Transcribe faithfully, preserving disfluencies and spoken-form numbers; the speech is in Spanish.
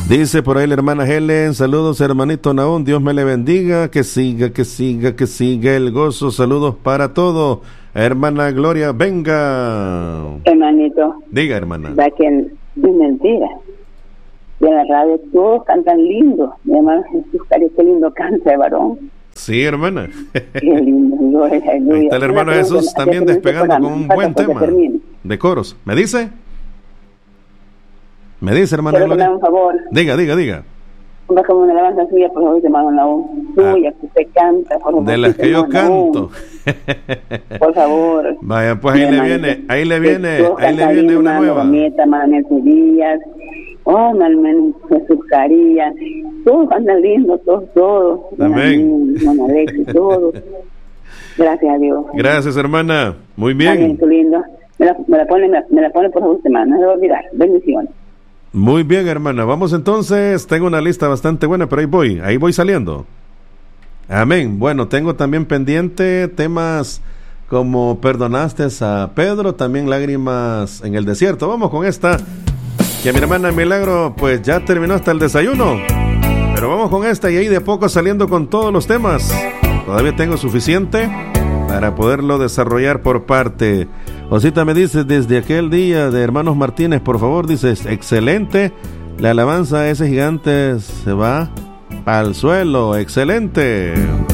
Dice por ahí la hermana Helen, saludos hermanito Naón, Dios me le bendiga, que siga, que siga, que siga el gozo, saludos para todos. Hermana Gloria, venga. Hermanito. Diga, hermana. Va que es mentira. De la radio todos cantan lindo. Mi hermano Jesús, qué lindo canta de varón. Sí, hermana. Qué lindo. Gloria, ahí está el hermano Jesús también despegando con un buen tema de coros. ¿Me dice? Me dice, hermana Quiero Gloria. un favor. Diga, diga, diga. Ponga como una alabanza suya, por favor, hermano Naón. Suya, que usted canta, por favor. De las que yo canto. Por favor. Vaya, pues ahí le viene, ahí le viene, ahí le viene una nueva. Mieta, Manuel Díaz, oh, Manuel Jesús Caría, todos andan lindos, todos, todos. Amén. Don Alexis, todos. Gracias a Dios. Gracias, hermana. Muy bien. Amén, qué lindo. Me la, me la pone, me, me la pone por favor, semana, no se va a olvidar. Bendiciones. Muy bien, hermana. Vamos entonces. Tengo una lista bastante buena, pero ahí voy. Ahí voy saliendo. Amén. Bueno, tengo también pendiente temas como perdonaste a Pedro, también lágrimas en el desierto. Vamos con esta. Que mi hermana Milagro, pues ya terminó hasta el desayuno. Pero vamos con esta y ahí de poco saliendo con todos los temas. Todavía tengo suficiente para poderlo desarrollar por parte. Osita me dice, desde aquel día de Hermanos Martínez, por favor, dices, excelente, la alabanza a ese gigante se va al suelo, excelente.